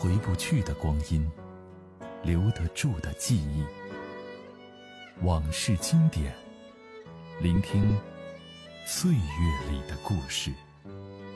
回不去的光阴，留得住的记忆，往事经典，聆听岁月里的故事。